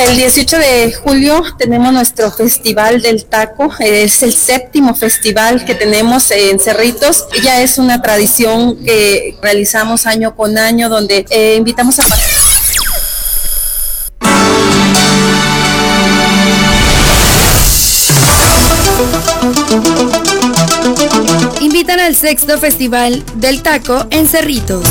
El 18 de julio tenemos nuestro Festival del Taco, es el 7º festival que tenemos en Cerritos. Ya es una tradición que realizamos año con año, donde invitamos a... Invitan al 6º Festival del Taco en Cerritos.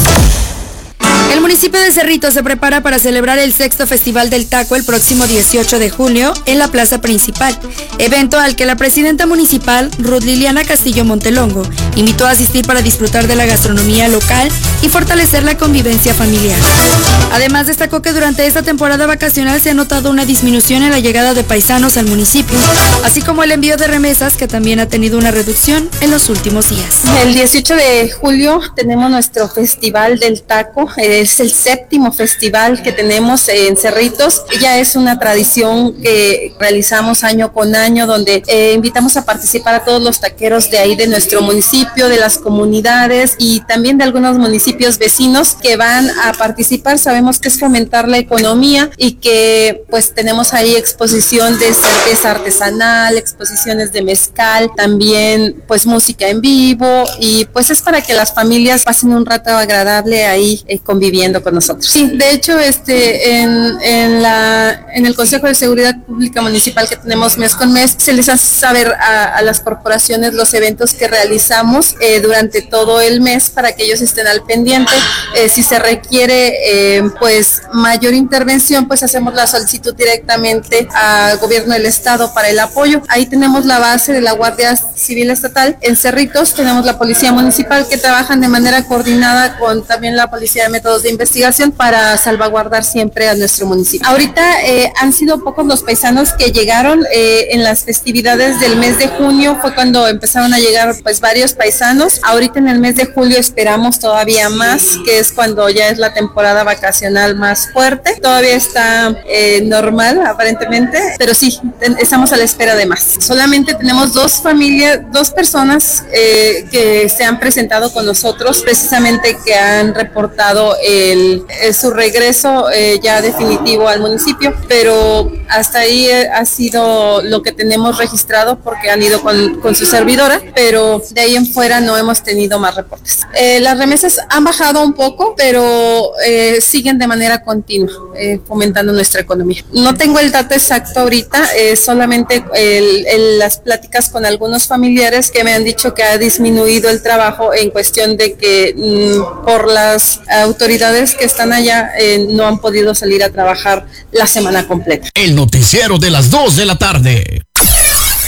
El municipio de Cerritos se prepara para celebrar el 6º Festival del Taco el próximo 18 de julio en la plaza principal, evento al que la presidenta municipal, Ruth Liliana Castillo Montelongo, invitó a asistir para disfrutar de la gastronomía local y fortalecer la convivencia familiar. Además, destacó que durante esta temporada vacacional se ha notado una disminución en la llegada de paisanos al municipio, así como el envío de remesas, que también ha tenido una reducción en los últimos días. El 18 de julio tenemos nuestro Festival del Taco, es el 7º festival que tenemos en Cerritos. Ya es una tradición que realizamos año con año, donde invitamos a participar a todos los taqueros de ahí de nuestro municipio, de las comunidades y también de algunos municipios vecinos que van a participar. Sabemos que es fomentar la economía y que pues tenemos ahí exposición de cerveza artesanal, exposiciones de mezcal, también pues música en vivo, y pues es para que las familias pasen un rato agradable ahí conviviendo con nosotros. Sí, de hecho, en el Consejo de Seguridad Pública Municipal que tenemos mes con mes, se les hace saber a las corporaciones los eventos que realizamos durante todo el mes para que ellos estén al pendiente. Si se requiere pues mayor intervención, pues hacemos la solicitud directamente al gobierno del estado para el apoyo. Ahí tenemos la base de la Guardia Civil Estatal. En Cerritos tenemos la Policía Municipal, que trabajan de manera coordinada con también la Policía de Métodos de Investigación para salvaguardar siempre a nuestro municipio. Ahorita han sido pocos los paisanos que llegaron en las festividades del mes de junio, fue cuando empezaron a llegar pues varios paisanos. Ahorita en el mes de julio esperamos todavía más, que es cuando ya es la temporada vacacional más fuerte. Todavía está normal aparentemente, pero sí, estamos a la espera de más. Solamente tenemos dos personas que se han presentado con nosotros, precisamente que han reportado su regreso ya definitivo al municipio, pero hasta ahí ha sido lo que tenemos registrado, porque han ido con su servidora, pero de ahí en fuera no hemos tenido más reportes. Las remesas han bajado un poco, pero siguen de manera continua fomentando nuestra economía. No tengo el dato exacto ahorita, solamente las pláticas con algunos familiares que me han dicho que ha disminuido el trabajo en cuestión de que por las autoridades que están allá no han podido salir a trabajar la semana completa. El noticiero de las 2 de la tarde.